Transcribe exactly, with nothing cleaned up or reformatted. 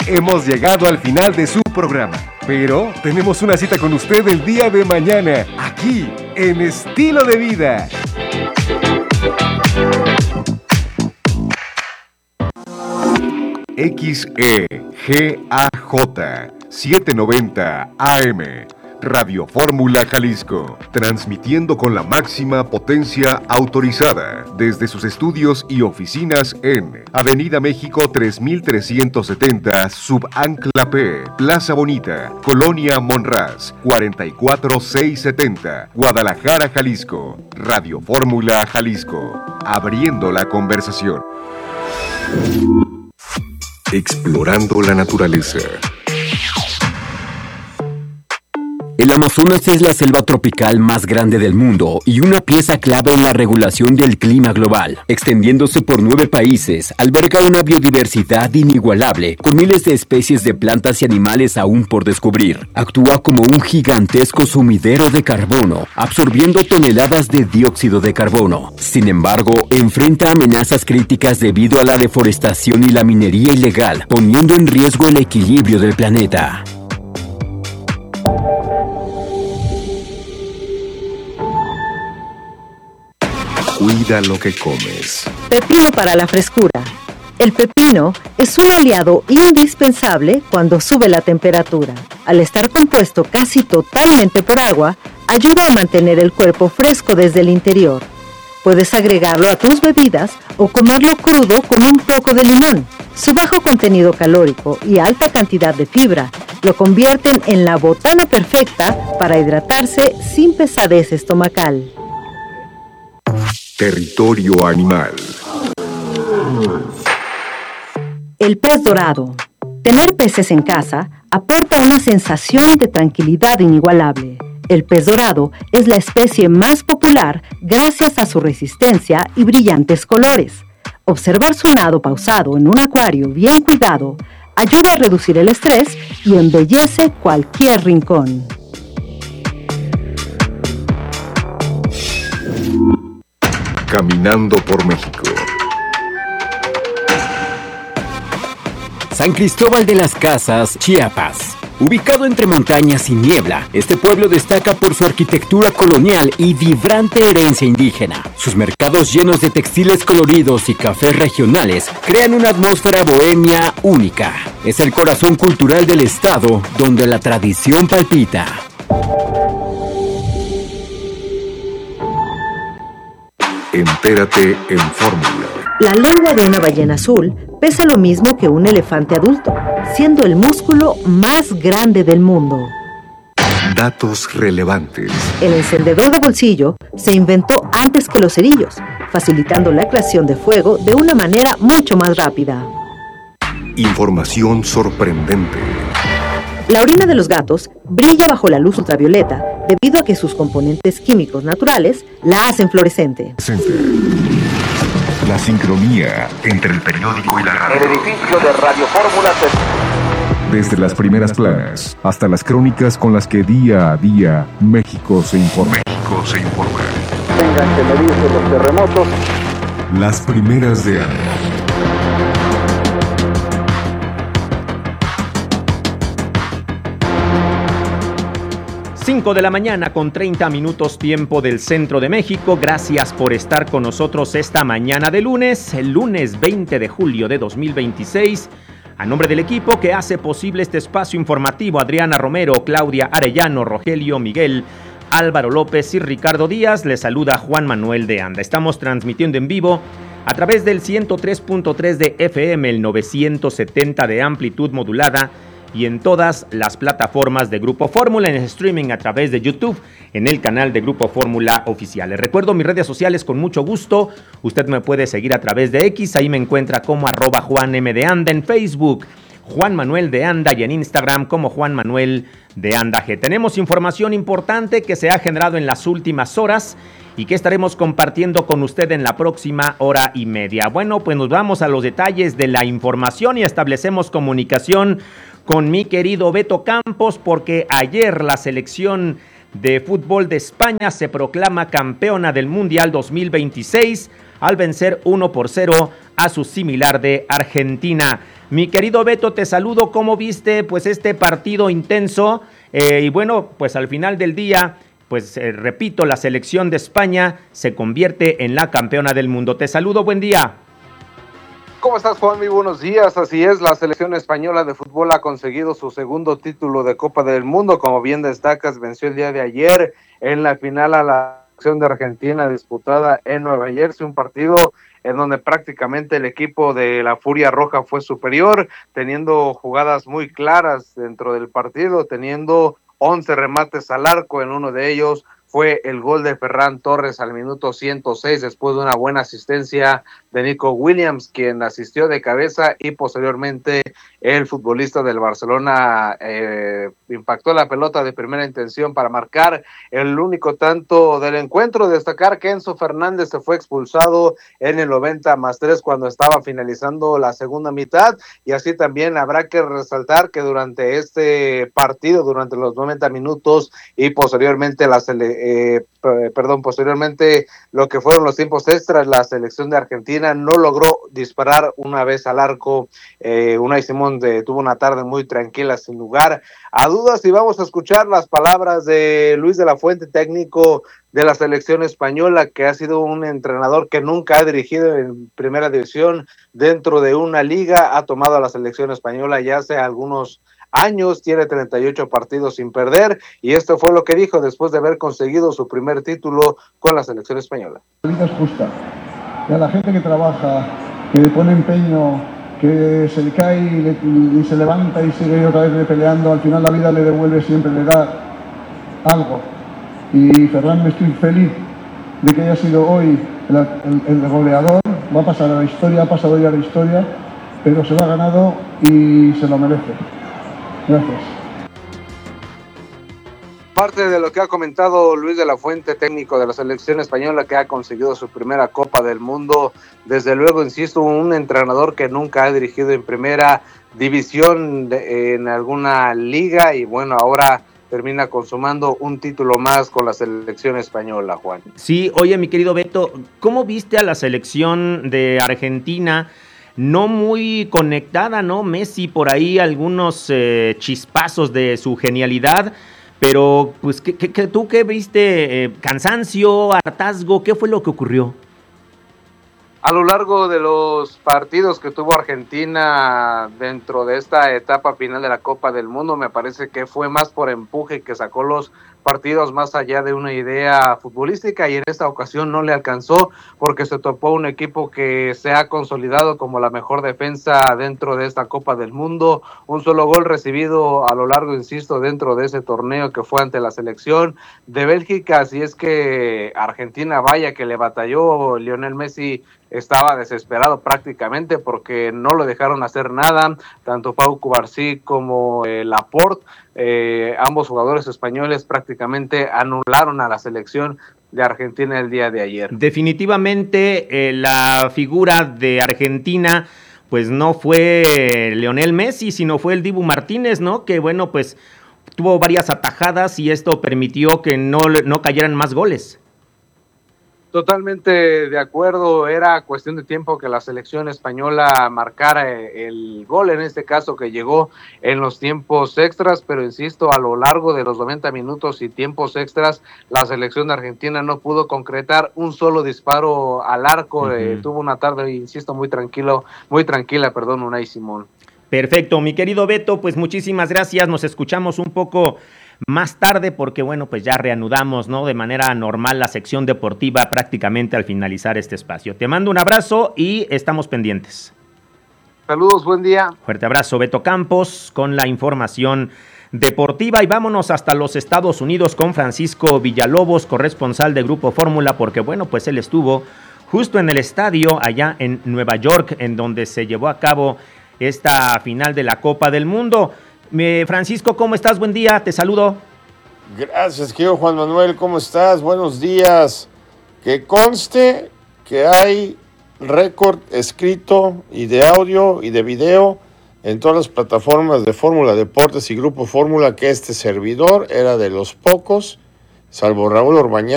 hemos llegado al final de su programa. Pero tenemos una cita con usted el día de mañana, aquí, en Estilo de Vida. X E G A J setecientos noventa A M Radio Fórmula Jalisco, transmitiendo con la máxima potencia autorizada desde sus estudios y oficinas en Avenida México tres mil trescientos setenta, Subancla P, Plaza Bonita, Colonia Monraz, cuarenta y cuatro mil seiscientos setenta, Guadalajara, Jalisco. Radio Fórmula Jalisco, abriendo la conversación. Explorando la naturaleza. El Amazonas es la selva tropical más grande del mundo y una pieza clave en la regulación del clima global. Extendiéndose por nueve países, alberga una biodiversidad inigualable, con miles de especies de plantas y animales aún por descubrir. Actúa como un gigantesco sumidero de carbono, absorbiendo toneladas de dióxido de carbono. Sin embargo, enfrenta amenazas críticas debido a la deforestación y la minería ilegal, poniendo en riesgo el equilibrio del planeta. Cuida lo que comes. Pepino para la frescura. El pepino es un aliado indispensable cuando sube la temperatura. Al estar compuesto casi totalmente por agua, ayuda a mantener el cuerpo fresco desde el interior. Puedes agregarlo a tus bebidas o comerlo crudo con un poco de limón. Su bajo contenido calórico y alta cantidad de fibra lo convierten en la botana perfecta para hidratarse sin pesadez estomacal. Territorio animal. El pez dorado. Tener peces en casa aporta una sensación de tranquilidad inigualable. El pez dorado es la especie más popular gracias a su resistencia y brillantes colores. Observar su nado pausado en un acuario bien cuidado ayuda a reducir el estrés y embellece cualquier rincón. Caminando por México. San Cristóbal de las Casas, Chiapas. Ubicado entre montañas y niebla, este pueblo destaca por su arquitectura colonial y vibrante herencia indígena. Sus mercados llenos de textiles coloridos y cafés regionales crean una atmósfera bohemia única. Es el corazón cultural del estado, donde la tradición palpita. Entérate en Fórmula. La lengua de una ballena azul pesa lo mismo que un elefante adulto, siendo el músculo más grande del mundo. Datos relevantes. El encendedor de bolsillo se inventó antes que los cerillos, facilitando la creación de fuego de una manera mucho más rápida. Información sorprendente. La orina de los gatos brilla bajo la luz ultravioleta debido a que sus componentes químicos naturales la hacen fluorescente. La sincronía entre el periódico y la radio. El edificio de Radio Fórmula se... Desde las primeras planas hasta las crónicas con las que día a día México se informa. México se informa. Tengan que medirse los terremotos. Las primeras de año. cinco de la mañana con treinta minutos tiempo del centro de México. Gracias por estar con nosotros esta mañana de lunes, el lunes veinte de julio de dos mil veintiséis. A nombre del equipo que hace posible este espacio informativo, Adriana Romero, Claudia Arellano, Rogelio Miguel, Álvaro López y Ricardo Díaz, les saluda Juan Manuel de Anda. Estamos transmitiendo en vivo a través del ciento tres punto tres de F M, el novecientos setenta de amplitud modulada, y en todas las plataformas de Grupo Fórmula, en streaming a través de YouTube, en el canal de Grupo Fórmula Oficial. Les recuerdo mis redes sociales con mucho gusto. Usted me puede seguir a través de X, ahí me encuentra como arroba Juan M de Anda, en Facebook Juan Manuel de Anda y en Instagram como Juan Manuel de Anda G. Tenemos información importante que se ha generado en las últimas horas y que estaremos compartiendo con usted en la próxima hora y media. Bueno, pues nos vamos a los detalles de la información y establecemos comunicación con mi querido Beto Campos, porque ayer la selección de fútbol de España se proclama campeona del Mundial dos mil veintiséis al vencer uno por cero a su similar de Argentina. Mi querido Beto, te saludo. ¿Cómo viste pues este partido intenso? Eh, y bueno, pues al final del día, pues eh, repito, la selección de España se convierte en la campeona del mundo. Te saludo, buen día. ¿Cómo estás, Juan? Muy buenos días. Así es, la selección española de fútbol ha conseguido su segundo título de Copa del Mundo. Como bien destacas, venció el día de ayer en la final a la selección de Argentina disputada en Nueva Jersey, un partido en donde prácticamente el equipo de la Furia Roja fue superior, teniendo jugadas muy claras dentro del partido, teniendo once remates al arco. En uno de ellos fue el gol de Ferran Torres al minuto ciento seis, después de una buena asistencia de Nico Williams, quien asistió de cabeza, y posteriormente el futbolista del Barcelona eh, impactó la pelota de primera intención para marcar el único tanto del encuentro. Destacar que Enzo Fernández se fue expulsado en el noventa más tres cuando estaba finalizando la segunda mitad, y así también habrá que resaltar que durante este partido, durante los noventa minutos y posteriormente la selección Eh, perdón, posteriormente lo que fueron los tiempos extras, la selección de Argentina no logró disparar una vez al arco. eh, Unai Simón de, tuvo una tarde muy tranquila, sin lugar a dudas, y vamos a escuchar las palabras de Luis de la Fuente, técnico de la selección española, que ha sido un entrenador que nunca ha dirigido en primera división dentro de una liga, ha tomado a la selección española ya hace algunos años, tiene treinta y ocho partidos sin perder, y esto fue lo que dijo después de haber conseguido su primer título con la selección española. La vida es justa, y a la gente que trabaja, que le pone empeño, que se le cae y, le, y se levanta y sigue otra vez peleando, al final la vida le devuelve, siempre le da algo. Y Ferran, me estoy feliz de que haya sido hoy el, el, el goleador, va a pasar a la historia, ha pasado ya a la historia, pero se lo ha ganado y se lo merece. Gracias. Parte de lo que ha comentado Luis de la Fuente, técnico de la selección española, que ha conseguido su primera Copa del Mundo. Desde luego, insisto, un entrenador que nunca ha dirigido en primera división de, en alguna liga, y bueno, ahora termina consumando un título más con la selección española, Juan. Sí, oye, mi querido Beto, ¿cómo viste a la selección de Argentina? No muy conectada, ¿no? Messi por ahí, algunos eh, chispazos de su genialidad, pero pues, ¿qué, qué, ¿tú qué viste? Eh, ¿Cansancio, hartazgo? ¿Qué fue lo que ocurrió? A lo largo de los partidos que tuvo Argentina dentro de esta etapa final de la Copa del Mundo, me parece que fue más por empuje que sacó los partidos más allá de una idea futbolística, y en esta ocasión no le alcanzó porque se topó un equipo que se ha consolidado como la mejor defensa dentro de esta Copa del Mundo. Un solo gol recibido a lo largo, insisto, dentro de ese torneo, que fue ante la selección de Bélgica. Así es que Argentina, vaya que le batalló. Lionel Messi estaba desesperado prácticamente porque no lo dejaron hacer nada, tanto Pau Cubarsí como eh, Laporte, eh, ambos jugadores españoles prácticamente anularon a la selección de Argentina el día de ayer. Definitivamente eh, la figura de Argentina pues no fue Lionel Messi, sino fue el Dibu Martínez, ¿no? Que bueno, pues tuvo varias atajadas y esto permitió que no, no cayeran más goles. Totalmente de acuerdo, era cuestión de tiempo que la selección española marcara el gol, en este caso que llegó en los tiempos extras, pero insisto, a lo largo de los noventa minutos y tiempos extras, la selección de Argentina no pudo concretar un solo disparo al arco. Uh-huh. eh, tuvo una tarde, insisto, muy tranquilo, muy tranquila, perdón, Unai Simón. Perfecto, mi querido Beto, pues muchísimas gracias, nos escuchamos un poco más tarde porque bueno, pues ya reanudamos, ¿no? De manera normal la sección deportiva prácticamente al finalizar este espacio. Te mando un abrazo y estamos pendientes. Saludos, buen día. Fuerte abrazo, Beto Campos, con la información deportiva, y vámonos hasta los Estados Unidos con Francisco Villalobos, corresponsal de Grupo Fórmula, porque bueno, pues él estuvo justo en el estadio allá en Nueva York, en donde se llevó a cabo esta final de la Copa del Mundo. Eh, Francisco, ¿cómo estás? Buen día, te saludo. Gracias, querido Juan Manuel, ¿cómo estás? Buenos días. Que conste que hay récord escrito y de audio y de video en todas las plataformas de Fórmula Deportes y Grupo Fórmula, que este servidor era de los pocos, salvo Raúl Orbañanos,